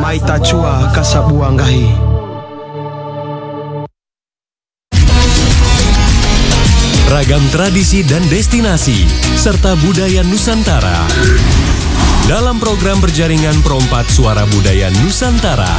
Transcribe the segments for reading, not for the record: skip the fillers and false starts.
Maita Chua Kasabuanggahi. Ragam tradisi dan destinasi serta budaya Nusantara dalam program berjaringan Perompat Suara Budaya Nusantara.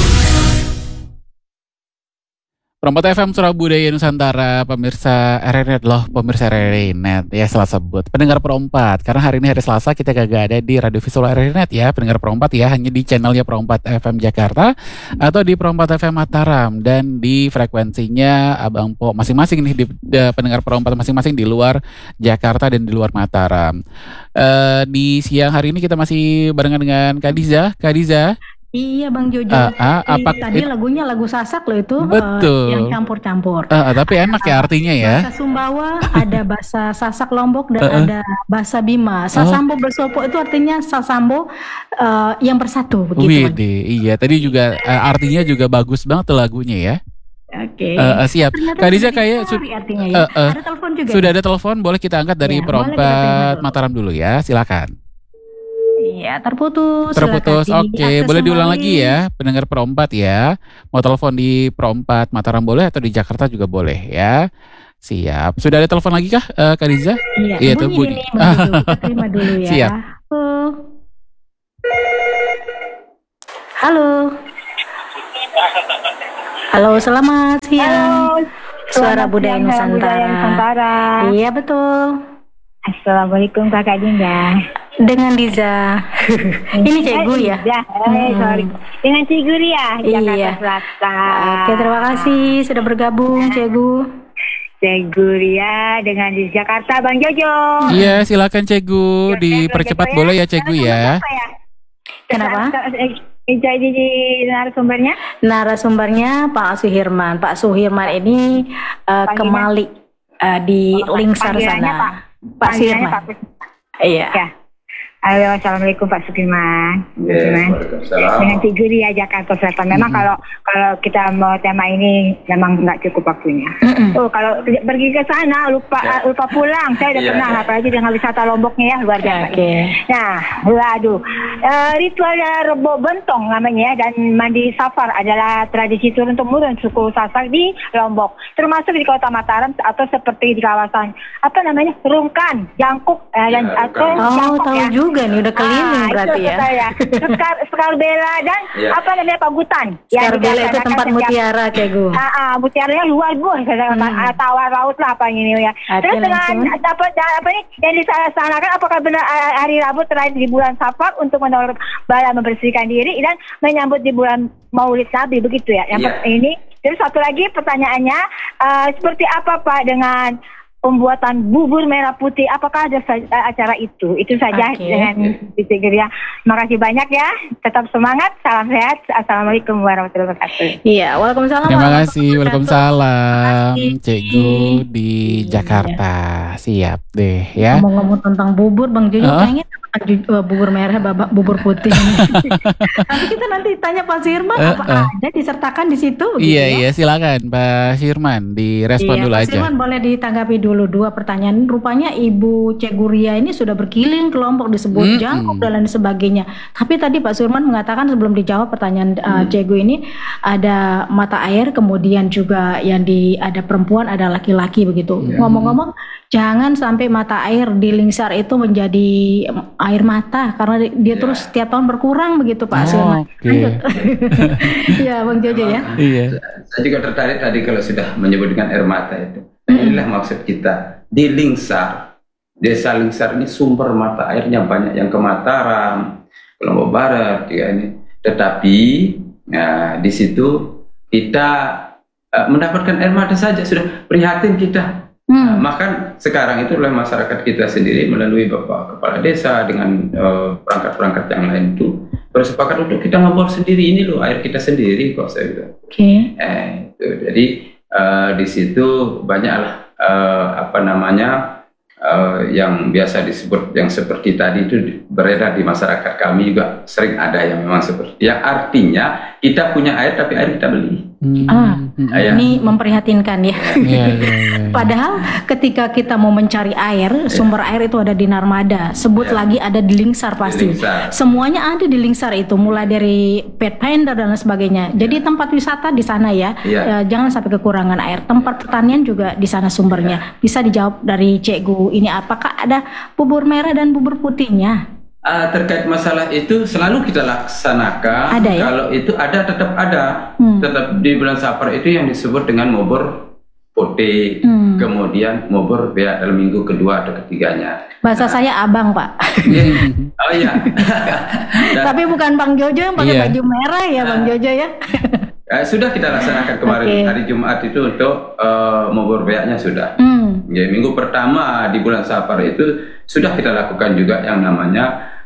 Perompat FM Suara Budaya Nusantara, pemirsa RRNet loh, pemirsa RRNet ya, salah sebut pendengar Perompat, karena hari ini hari Selasa kita kagak ada di radio visual RRNet ya, pendengar Perompat ya, hanya di channelnya Perompat FM Jakarta atau di Perompat FM Mataram, dan di frekuensinya Abang Po masing-masing nih, di pendengar Perompat masing-masing di luar Jakarta dan di luar Mataram. Di siang hari ini kita masih barengan dengan Kak Diza. Iya Bang Jojo, tadi lagunya lagu Sasak loh itu, betul. Yang campur-campur. Tapi enak ya artinya ya. Bahasa Sumbawa, ada bahasa Sasak Lombok, dan ada bahasa Bima. Sasambo bersopo itu artinya Sasambo yang bersatu begitu. Iya, tadi juga artinya juga bagus banget tuh lagunya ya. Oke. Siap. Kak Diza kayak artinya ya. Ada telepon juga. Sudah ada telepon, boleh kita angkat dari Ya, Perompat Mataram dulu ya, silakan. Iya, terputus. Oke, boleh diulang lagi ya, pendengar Perompat ya. Mau telepon di Perompat Mataram boleh atau di Jakarta juga boleh ya. Siap. Sudah ada telepon lagi kah, Kak Diza? Iya, itu bunyi. Kita terima dulu ya. Siap. Halo, selamat siang. Suara Budaya Nusantara. Iya, betul. Assalamualaikum Kakak Dinda. Dengan Diza. Ini Cikgu ya? Sorry. Dengan Cikgu ya, Jakarta Iya. Selatan. Oke, terima kasih sudah bergabung Cikgu. Cikgu Ria dengan di Jakarta, Bang Jojo. Iya, silakan Cikgu, dipercepat boleh ya Cikgu ya. Kenapa? Jadi narasumbernya? Narasumbernya Pak Suhirman. Pak Suhirman ini kemali di Lingsar sana. Pak Suhirman. Iya. Ya. Halo, assalamualaikum Pak Sudirman. Dengan Cikgu Ria Jakarta Selatan. Memang kalau kita mau tema ini memang nggak cukup waktunya. Kalau pergi ke sana lupa pulang. Saya udah pernah, apalagi dengan wisata Lomboknya ya, luar biasa. Nah, waduh, ritual Rebo Bentong namanya ya, dan mandi safar adalah tradisi turun temurun suku Sasak di Lombok, termasuk di Kota Mataram atau seperti di kawasan Rungkan, Jangkuk dan atau Jangkok tahu ya. Juga nih, udah keliling berarti ya. Skarbela dan Pagutan. Skarbela itu tempat mutiara Cikgu. Mutiaranya luar biasa, tawar laut lah apa ini ya. Terus dengan apa nih yang dilaksanakan, apakah benar hari Rabu terakhir di bulan Safar untuk menolak bala, membersihkan diri dan menyambut di bulan Maulid Nabi, begitu ya. Yang ini. Terus satu lagi pertanyaannya, seperti apa Pak dengan pembuatan bubur merah putih, apakah ada acara itu? Itu saja dengan Cikgu. Makasih banyak ya, tetap semangat, salam sehat, assalamualaikum warahmatullahi wabarakatuh. Iya, waalaikumsalam. Terima kasih, waalaikumsalam Cikgu di Jakarta. Siap deh ya. Ngomong-ngomong tentang bubur, Bang Jojo kayaknya bubur merah, bubur putih. Nanti kita tanya Pak Sirman apa ada disertakan di situ. Iya, silakan Pak Sirman direspon dulu aja. Pak Sirman boleh ditanggapi dulu 2 pertanyaan. Rupanya Ibu Cikgu Ria ini sudah berkeliling kelompok disebut Jangkok dan lain sebagainya. Tapi tadi Pak Sirman mengatakan sebelum dijawab pertanyaan Cikgu ini, ada mata air, kemudian juga yang ada perempuan, ada laki-laki begitu. Ngomong-ngomong, jangan sampai mata air di Lingsar itu menjadi air mata, karena dia terus setiap tahun berkurang begitu Pak Sirman. Iya Bang Jojo ya. Iya. Saya juga tertarik tadi kalau sudah menyebut dengan air mata itu. Inilah maksud kita di Lingsar, desa Lingsar ini sumber mata airnya banyak yang ke Mataram, ke Lombok Barat ya ini. Tetapi di situ kita mendapatkan air mata saja sudah prihatin kita. Maka sekarang itu oleh masyarakat kita sendiri melalui Bapak Kepala Desa dengan perangkat-perangkat yang lain itu bersepakat untuk kita ngebor sendiri, ini loh air kita sendiri kok, saya bilang. Jadi di situ banyaklah yang biasa disebut yang seperti tadi itu beredar di masyarakat kami juga sering ada yang memang seperti yang artinya kita punya air tapi air kita beli. Ini memprihatinkan ya. Padahal ketika kita mau mencari air, sumber air itu ada di Narmada. Sebut lagi ada di Lingsar pasti. Semuanya ada di Lingsar itu, mulai dari Pathfinder dan lain sebagainya. Jadi tempat wisata di sana ya. Jangan sampai kekurangan air. Tempat pertanian juga di sana sumbernya. Bisa dijawab dari Cikgu ini, apakah ada bubur merah dan bubur putihnya? Terkait masalah itu selalu kita laksanakan. Ada ya? Kalau itu ada, tetap ada. Tetap di bulan Safar itu yang disebut dengan mubur putih. Kemudian mubur bea dalam minggu kedua atau ketiganya. Bahasa saya abang, Pak. Oh iya. Tapi bukan Bang Jojo yang pakai baju merah ya, Bang Jojo ya. Sudah kita laksanakan kemarin hari Jumat itu untuk mubur beanya sudah. Ya, minggu pertama di bulan Safar itu sudah kita lakukan juga yang namanya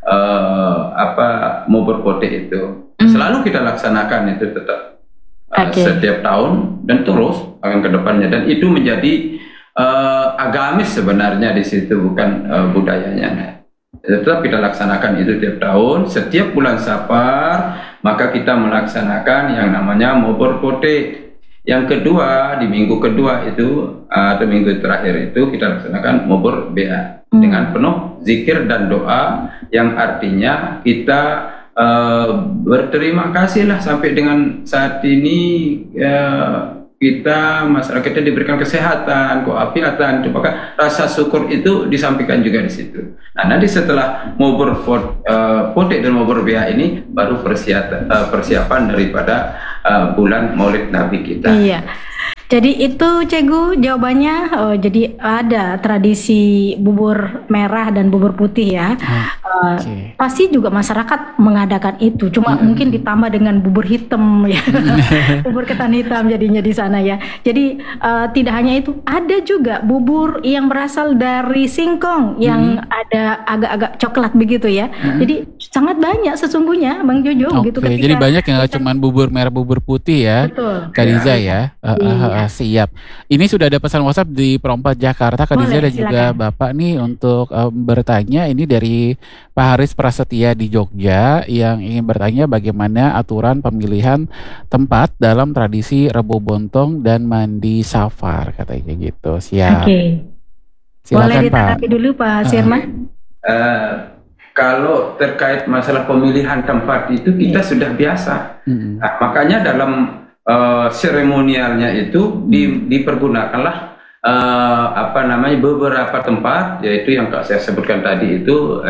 mubur putih itu. Selalu kita laksanakan itu tetap setiap tahun dan terus akan ke depannya, dan itu menjadi agamis sebenarnya di situ, bukan budayanya. Tetap kita laksanakan itu tiap tahun, setiap bulan Safar maka kita melaksanakan yang namanya mubur putih. Yang kedua, di minggu kedua itu atau minggu terakhir itu kita laksanakan mubur bea dengan penuh zikir dan doa, yang artinya kita berterima kasih lah sampai dengan saat ini kita, masyarakatnya diberikan kesehatan, keafiatan, maka rasa syukur itu disampaikan juga di situ. Nah, nanti setelah mubur putih dan mubur bea ini baru persiapan daripada bulan Maulid Nabi kita. Iya. Jadi itu Cikgu jawabannya. Jadi ada tradisi bubur merah dan bubur putih ya. Pasti juga masyarakat mengadakan itu. Cuma mungkin ditambah dengan bubur hitam ya. Bubur ketan hitam jadinya di sana ya. Jadi tidak hanya itu, ada juga bubur yang berasal dari singkong yang ada agak-agak coklat begitu ya. Jadi sangat banyak sesungguhnya Bang Jojo gitu. Jadi banyak yang nggak cuma bubur merah bubur putih ya. Betul. Kadiza ya. Siap. Ini sudah ada pesan WhatsApp di Perompat Jakarta, Kadiza dan juga Bapak nih untuk bertanya. Ini dari Pak Haris Prasetya di Jogja yang ingin bertanya bagaimana aturan pemilihan tempat dalam tradisi Rebo Bontong dan mandi Safar, katanya gitu. Siap. Silakan, boleh ditanggapi dulu Pak Sirman. Kalau terkait masalah pemilihan tempat itu kita sudah biasa. Nah, makanya dalam seremonialnya itu dipergunakanlah beberapa tempat, yaitu yang saya sebutkan tadi itu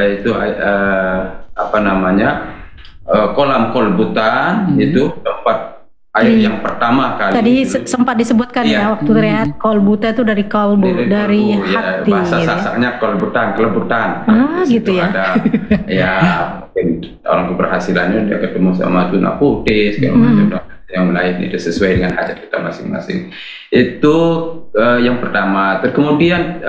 kolam kolbutan, itu tempat air yang pertama kali. Tadi sempat disebutkan ya waktu rehat, kolbuta itu dari kolbu, dari hati. Bahasa Sasaknya kelebutan. Gitu ya. Ada mungkin orang keberhasilannya dia ketemu sama tuna putih segala macam. Yang lain itu sesuai dengan hajat kita masing-masing. Itu yang pertama. Kemudian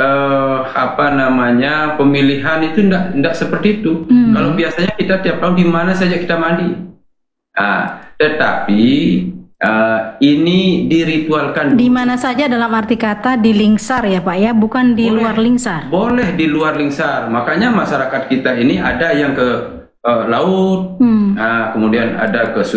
pemilihan itu tidak seperti itu. Kalau biasanya kita tiap tahun di mana saja kita mandi. Tetapi ini diritualkan. Di mana saja dalam arti kata di Lingsar ya Pak ya, bukan di luar Lingsar. Boleh di luar Lingsar. Makanya masyarakat kita ini ada yang ke laut, kemudian ada ke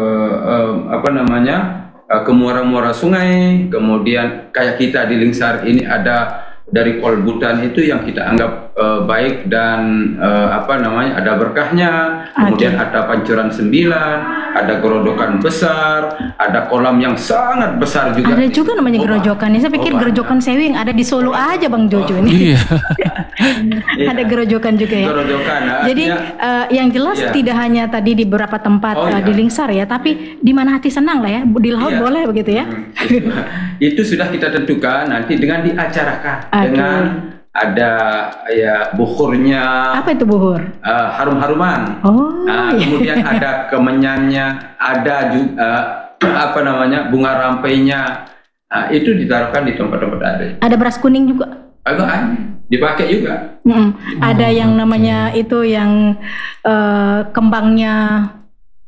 ke muara-muara sungai, kemudian kayak kita di Lingsar ini ada dari kolbutan itu yang kita anggap baik dan ada berkahnya, kemudian ada pancuran 9, ada gerojokan besar, ada kolam yang sangat besar juga. Ada juga namanya gerojokan. Saya pikir gerojokan Sewing ada di Solo aja Bang Jojo ini. Ada gerojokan juga ya. Jadi yang jelas tidak hanya tadi di beberapa tempat di Lingsar ya, tapi di mana hati senang lah ya. Di laut boleh begitu ya. Itu sudah kita tentukan nanti dengan diacarakan. Dengan ada bukhurnya. Apa itu bukhur? Harum-haruman. Kemudian ada kemenyannya, ada juga bunga rampainya. Itu ditaruhkan di tempat-tempat ada. Ada beras kuning juga. Dipakai juga. Ada yang namanya itu yang kembangnya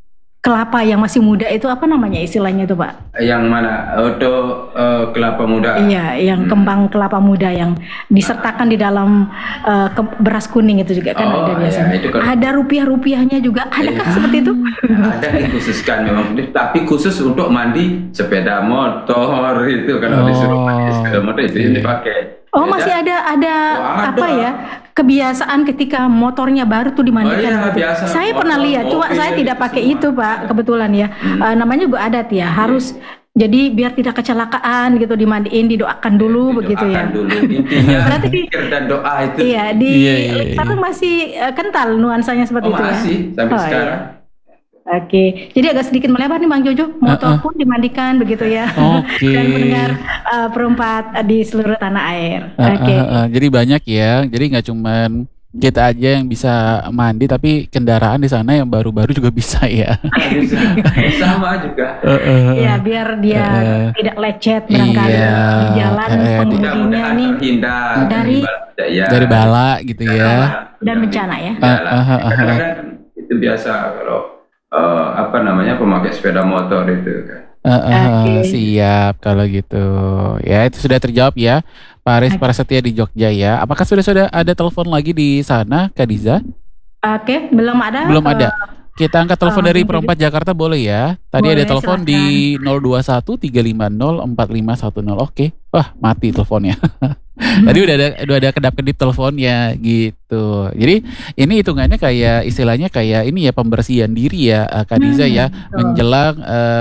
kelapa yang masih muda itu apa namanya istilahnya itu Pak? Yang mana? Untuk kelapa muda. Iya, yang kembang kelapa muda yang disertakan di dalam beras kuning itu juga kan ada biasanya. Itu kan. Ada rupiah-rupiahnya juga, adakah seperti itu? Ada dikhususkan memang, tapi khusus untuk mandi sepeda motor itu kalau disuruh mandi sepeda motor itu yang dipakai. Oh, masih ada apa ya? Kebiasaan ketika motornya baru tuh dimandikan. Biasa. Saya pernah lihat, cuma saya tidak pakai itu Pak, kebetulan ya. Namanya juga adat ya, harus jadi biar tidak kecelakaan gitu dimandiin, didoakan dulu begitu ya. Dulu. Intinya berarti pikir dan doa itu. Iya, tapi masih kental nuansanya seperti itu ya. Masih sampai sekarang. Oke, jadi agak sedikit melebar nih Bang Jojo, motor pun dimandikan begitu ya. Dan mendengar perempat di seluruh tanah air. Jadi banyak ya, jadi nggak cuman kita aja yang bisa mandi, tapi kendaraan di sana yang baru-baru juga bisa ya. Bisa. Sama juga. Ya biar dia tidak lecet barangkali di jalan pengemudinya nih dari bala gitu ya. Dan bencana ya. Itu biasa kalau pemakai sepeda motor itu kan. Siap kalau gitu. Ya itu sudah terjawab ya. Pak Aris Prasetya di Jogja ya. Apakah sudah ada telepon lagi di sana, Kak Diza? Oke, belum ada. Belum ada. Kita angkat telepon dari Perempat Jakarta boleh ya. Tadi boleh, ada telepon di 021 350 4510. Oke. Wah, mati teleponnya. Tadi udah ada kedap-kedip teleponnya gitu. Jadi ini hitungannya kayak istilahnya kayak ini ya, pembersihan diri ya Kak Diza ya, menjelang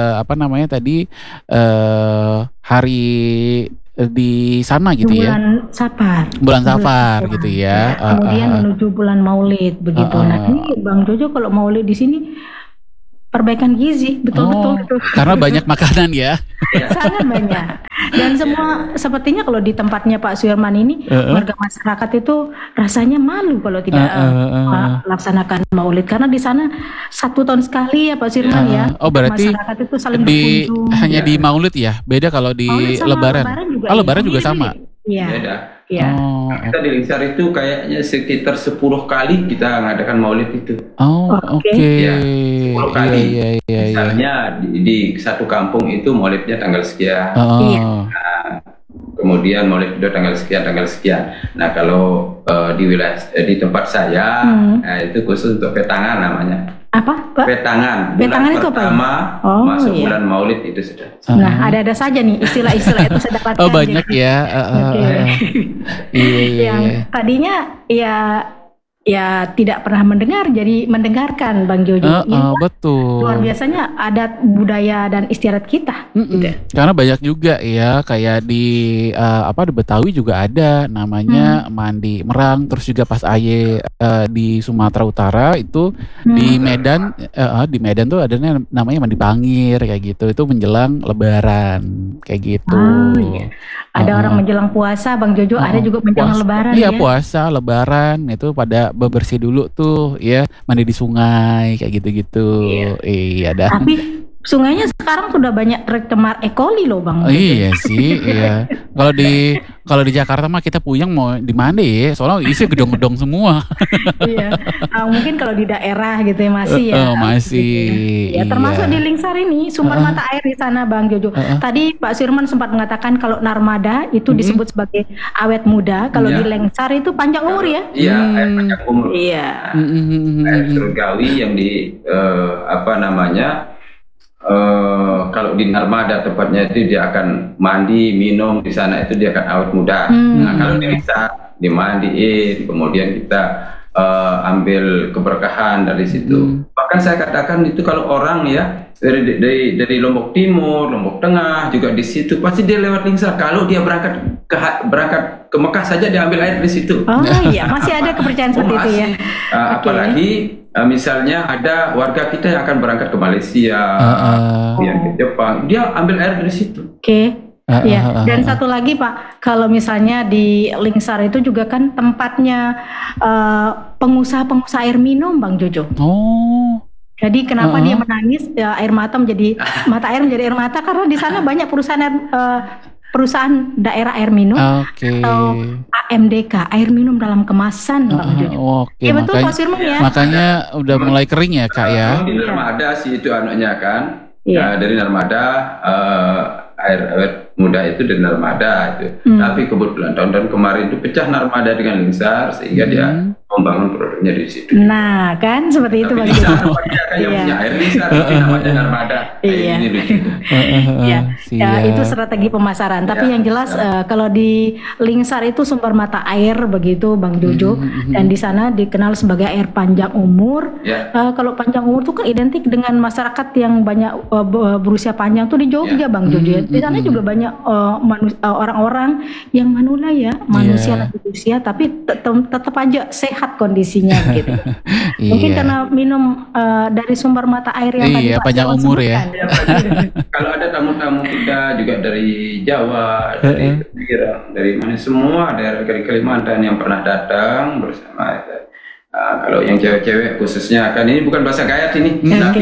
hari di sana gitu ya. Bulan Safar gitu ya. Kemudian menuju bulan Maulid begitu. Nah, ini Bang Jojo kalau Maulid di sini perbaikan gizi, betul-betul itu. Karena banyak makanan ya. Sangat banyak. Dan semua sepertinya kalau di tempatnya Pak Suirman ini warga masyarakat itu rasanya malu kalau tidak melaksanakan Maulid, karena di sana 1 tahun sekali ya Pak Suirman ya. Oh, berarti masyarakat itu saling berkunjung. Hanya di Maulid ya. Beda kalau di Lebaran. Lebaran juga sama. Iya. Kita di Lingsar itu kayaknya sekitar 10 kali kita mengadakan Maulid itu. Oke. Ya, 10 kali. Misalnya di satu kampung itu Maulidnya tanggal sekian. Kemudian Maulid itu tanggal sekian. Nah, kalau di wilayah di tempat saya, itu khusus untuk petangan namanya. Apa, Pak? Petangan. Petangan itu apa ya? Masuk bulan Maulid itu sudah. Nah, ada saja nih istilah-istilah itu saya dapatkan. Banyak ya. Yang tadinya ya tidak pernah mendengar, jadi mendengarkan Bang Jojo. Betul. Luar biasanya adat budaya dan istiadat kita. Gitu. Karena banyak juga ya, kayak di di Betawi juga ada namanya mandi merang, terus juga pas aye di Sumatera Utara itu di Medan tuh ada namanya mandi pangir kayak gitu. Itu menjelang Lebaran kayak gitu. Ada orang menjelang puasa Bang Jojo, ada juga menjelang Lebaran ya. Iya, puasa, Lebaran itu pada bebersih dulu tuh ya, mandi di sungai kayak gitu-gitu. Iya dah. Tapi sungainya sekarang sudah banyak tercemar E. coli loh Bang. Iya sih, iya. Kalau di Jakarta mah kita puyeng mau di mana ya? Soalnya isi gedong-gedong semua. Iya. Mungkin kalau di daerah gitu ya masih ya. Masih. Gitu ya. Termasuk di Lingsar ini sumber mata air di sana Bang Jojo. Tadi Pak Suirman sempat mengatakan kalau Narmada itu disebut sebagai awet muda, kalau di Lingsar itu panjang umur ya. Iya, air panjang umur. Iya. Air surgawi yang di kalau di Narmada tempatnya itu dia akan mandi, minum di sana itu dia akan awet muda. Nah, kalau di Lingsar dimandiin, kemudian kita ambil keberkahan dari situ. Bahkan saya katakan itu kalau orang ya dari Lombok Timur, Lombok Tengah juga di situ pasti dia lewat Lingsar. Kalau dia berangkat ke Mekah saja dia ambil air di situ. Oh iya, masih ada kepercayaan seperti itu ya. Apalagi misalnya ada warga kita yang akan berangkat ke Malaysia, ke Jepang, dia ambil air dari situ. Ya, dan satu lagi Pak, kalau misalnya di Lingsar itu juga kan tempatnya pengusaha air minum Bang Jojo. Jadi kenapa dia menangis, air mata menjadi mata air menjadi air mata, karena di sana banyak perusahaan perusahaan daerah air minum atau AMDK, air minum dalam kemasan, Bang Jojo. Oke, Ya betul Pak Firman ya. makanya udah mulai kering ya Kak ya. Kalau di Narmada sih itu anunya kan. Iya. Dari Narmada air muda itu dari Narmada itu. Tapi kebetulan tahun kemarin itu pecah Narmada dengan Lingsar sehingga dia membangun produknya di situ. Nah, kan seperti itu Bang Lingsar Jojo. dia kan yang punya air Lingsar itu namanya Narmada. Iya. Ini lucu. Ya, Siap. itu strategi pemasaran. Tapi yang jelas kalau di Lingsar itu sumber mata air begitu Bang Jojo, dan di sana dikenal sebagai air panjang umur. Ya. Kalau panjang umur itu kan identik dengan masyarakat yang banyak berusia panjang tuh di Jogja Bang Jojo. Di sana juga banyak orang-orang yang manula ya, manusia lanjut usia tapi tetap aja sehat kondisinya gitu. Mungkin karena minum dari sumber mata air yang tadi Pak panjang Dewan umur ya. sebutkan. Kalau ada tamu-tamu kita juga dari Jawa, dari Pirang, dari mana semua daerah dari Kalimantan yang pernah datang bersama itu. Kalau yang cewek-cewek khususnya kan ini bukan bahasa gayat ini,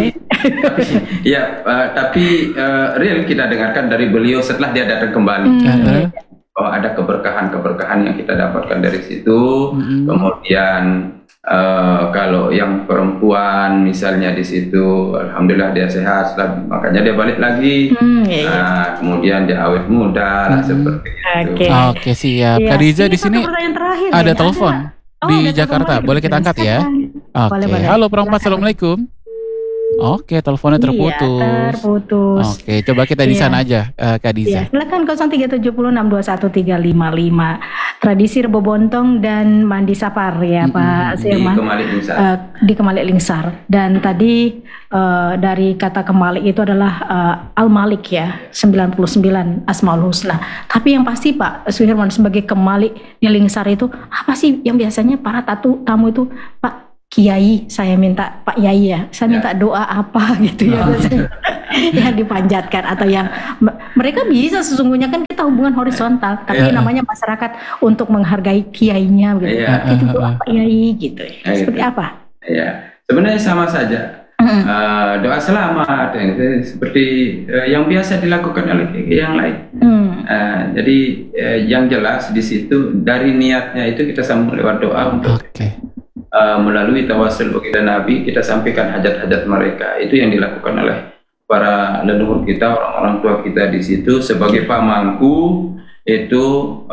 tapi real kita dengarkan dari beliau setelah dia datang kembali. Bahwa ada keberkahan yang kita dapatkan dari situ. Kemudian kalau yang perempuan misalnya di situ, alhamdulillah dia sehat, makanya dia balik lagi. Kemudian dia awet muda, seperti itu. Oke, siap. Kak Diza di sini ada telepon di Jakarta, boleh kita angkat ya? Oke. Halo perempat, assalamualaikum. Oke, teleponnya terputus. Iya, terputus. Oke, coba kita di sana aja, Kak Diza. Iya, silakan 0370621355. Tradisi Rebo Bontong dan Mandi Sapar ya Pak Firman. Di Kemalik Lingsar. Dan tadi dari kata Kemalik itu adalah Al-Malik ya, 99 Asmaul Husna. Tapi yang pasti Pak Firman sebagai Kemalik di Lingsar itu apa sih yang biasanya para tamu itu Pak Kiai, saya minta Pak Yai ya, saya minta doa apa gitu ya biasanya yang dipanjatkan atau yang mereka bisa sesungguhnya kan kita hubungan horizontal, tapi namanya masyarakat untuk menghargai kiainya gitu. Itu doa Pak Yai gitu. Seperti apa? Ya, sebenarnya sama saja. Doa selamat seperti yang biasa dilakukan oleh yang lain. Jadi yang jelas di situ dari niatnya itu kita sambung lewat doa untuk melalui tawasul baginda Nabi kita sampaikan hajat-hajat mereka. Itu yang dilakukan oleh para leluhur kita, orang-orang tua kita di situ sebagai pamangku. Itu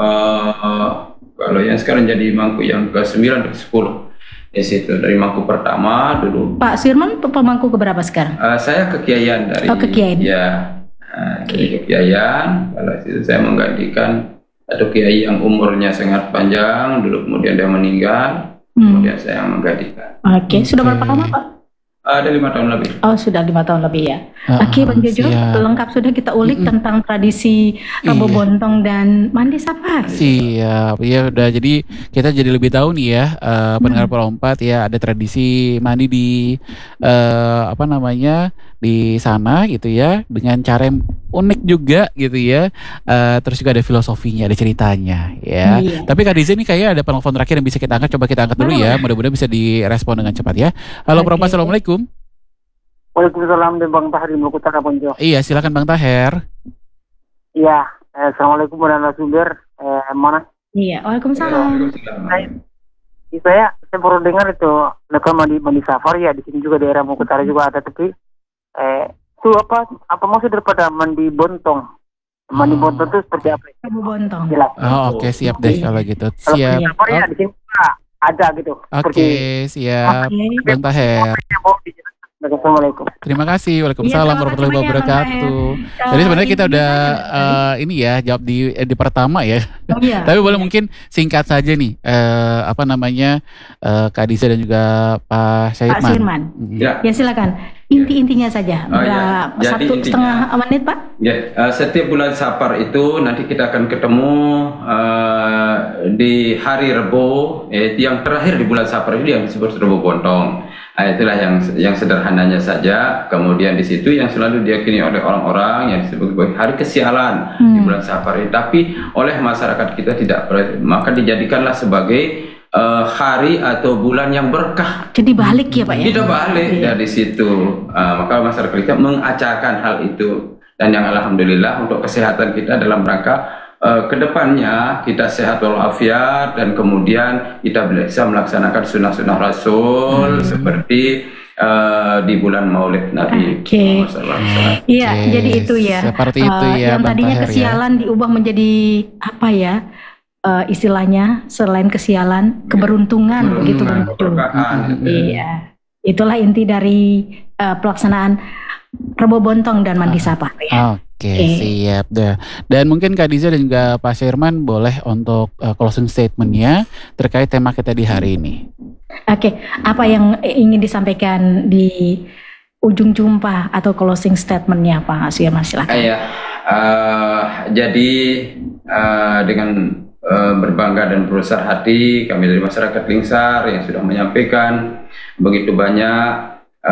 kalau yang sekarang jadi mangku yang ke-9 dan ke-10 di situ, dari mangku pertama dulu. Pak Firman pemangku keberapa sekarang? Saya kekiaian dari kekiaian. Ya, dari kekiaian. Kalau itu saya menggantikan satu kiai yang umurnya sangat panjang dulu, kemudian dia meninggal. Kemudian saya menggantikan. Oke, sudah berapa lama Pak? Ada 5 tahun lebih. Oh, sudah 5 tahun lebih ya. Oke, Bang Jojo, lengkap sudah kita ulik tentang tradisi Rebo Bontong dan Mandi Sapar. Siap, ya udah. Jadi kita jadi lebih tahu nih ya, pendengar perempat ya, ada tradisi mandi di di sana gitu ya, dengan cara yang unik juga gitu ya. Terus juga ada filosofinya, ada ceritanya ya. Tapi Kak Diza ini kayak ada penelpon terakhir yang bisa kita angkat. Coba kita angkat dulu ya, mudah-mudahan bisa direspon dengan cepat ya. Halo perempat, assalamualaikum. Waalaikumsalam, Bang Tahir di Maluku Utara, Bonjo. Iya, silakan Bang Taher. Iya, assalamualaikum warahmatullahi wabarakatuh. Mana? Iya, waalaikumsalam. Saya baru dengar itu mereka mandi safar ya, di sini juga daerah Maluku Utara juga ada, tapi itu apa maksud daripada mandi bontong? Mandi bontong itu seperti apa? Rebo Bontong. Jelas. Oke, siap deh kalau gitu. Kalau Siap. safar ya di sini ada gitu. Oke, siap. Bang Taher. Assalamualaikum. Terima kasih. Waalaikumsalam warahmatullahi wabarakatuh. Jadi sebenarnya kita udah ini ya jawab di pertama ya. Tapi boleh mungkin singkat saja nih Kak Diza dan juga Pak Syahidman. Ya silakan. Intinya saja. Jadi 1,5 menit Pak. Ya, setiap bulan Safar itu nanti kita akan ketemu di hari Rebo, yang terakhir di bulan Safar itu yang disebut Rebo Bontong. Itulah yang sederhananya saja. Kemudian di situ yang selalu diyakini oleh orang-orang yang disebut sebagai hari kesialan di bulan Safar ini. Tapi oleh masyarakat kita tidak, maka dijadikanlah sebagai hari atau bulan yang berkah. Jadi balik ya Pak ya? Kita balik dari situ. Maka masyarakat kita mengacarkan hal itu dan yang alhamdulillah untuk kesehatan kita dalam rangka kedepannya kita sehat walafiat dan kemudian kita bisa melaksanakan sunnah-sunnah Rasul seperti di bulan Maulid Nabi. Iya, jadi itu ya. Seperti itu ya. Yang tadinya kesialan diubah menjadi apa ya? Istilahnya selain kesialan, keberuntungan begitu muncul. Iya. Itulah inti dari pelaksanaan Rebo Bontong dan Mandi Safar ya. Oke, siap deh. Dan mungkin Kak Diza dan juga Pak Syirman boleh untuk closing statement-nya terkait tema kita di hari ini. Oke, apa yang ingin disampaikan di ujung jumpa atau closing statement-nya Pak Syirman, silakan. Jadi dengan berbangga dan berbesar hati kami dari masyarakat Lingsar yang sudah menyampaikan begitu banyak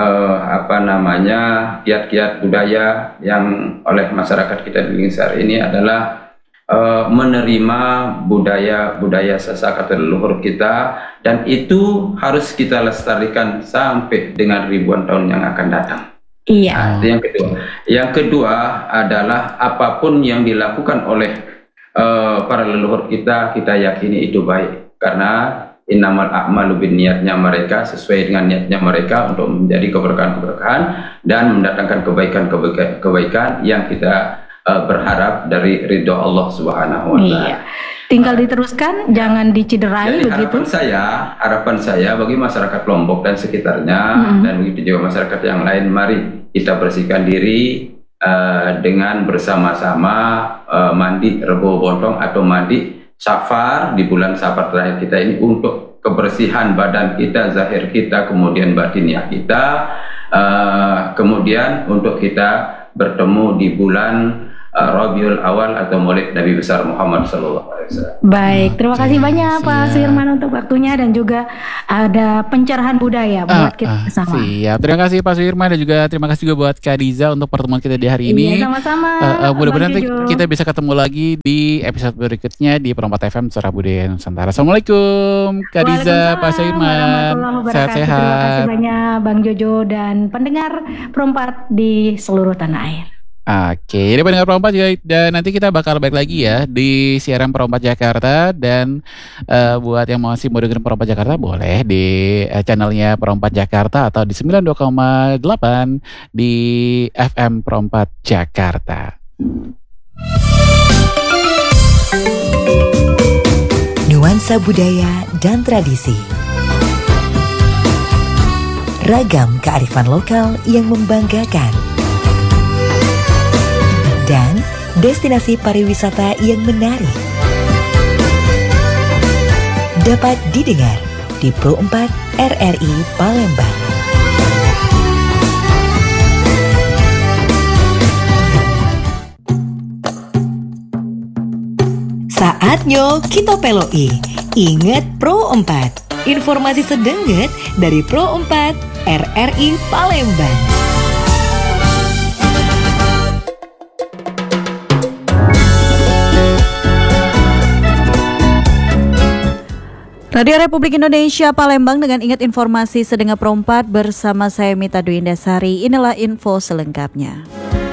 kiat-kiat budaya yang oleh masyarakat kita di Lingsar ini adalah menerima budaya Sasak atau leluhur kita, dan itu harus kita lestarikan sampai dengan ribuan tahun yang akan datang. Iya. Itu yang kedua. Yang kedua adalah apapun yang dilakukan oleh para leluhur kita yakini itu baik, karena innamal a'malu binniatnya mereka sesuai dengan niatnya mereka untuk menjadi keberkahan-keberkahan dan mendatangkan kebaikan yang kita berharap dari ridho Allah Subhanahu wa taala. Iya. Tinggal diteruskan, jangan dicederai. Jadi begitu. Harapan saya bagi masyarakat Lombok dan sekitarnya dan begitu juga masyarakat yang lain, mari kita bersihkan diri dengan bersama-sama mandi Rebo Bontong atau mandi Safar di bulan Safar terakhir kita ini untuk kebersihan badan kita, zahir kita, kemudian batiniah kita, kemudian untuk kita bertemu di bulan Rabiul Awal atau Maulid Nabi besar Muhammad sallallahu alaihi wasallam. Baik, terima kasih banyak Pak Syirman untuk waktunya dan juga ada pencerahan budaya buat kita bersama. Siap, terima kasih Pak Syirman dan juga terima kasih juga buat Kak Diza untuk pertemuan kita di hari ini. Iya, sama-sama. Mudah-mudahan kita bisa ketemu lagi di episode berikutnya di Perompat FM Suara Budaya Nusantara. Assalamualaikum Kak Diza, Pak Syirman, sehat-sehat. Terima kasih banyak Bang Jojo dan pendengar Perompat di seluruh tanah air. Oke, jadi pendengar Perompat juga, dan nanti kita bakal balik lagi ya di siaran Perompat Jakarta, dan buat yang masih mau dengerin Perompat Jakarta boleh di channelnya Perompat Jakarta atau di 92,8 di FM Perompat Jakarta. Nuansa budaya dan tradisi, ragam kearifan lokal yang membanggakan, dan destinasi pariwisata yang menarik dapat didengar di Pro 4 RRI Palembang. Saatnya kita peloi. Ingat Pro 4. Informasi sedenget dari Pro 4 RRI Palembang. Radio Republik Indonesia Palembang dengan ingat informasi sedengar Pro 4 bersama saya Mita Dwi Indasari. Inilah info selengkapnya.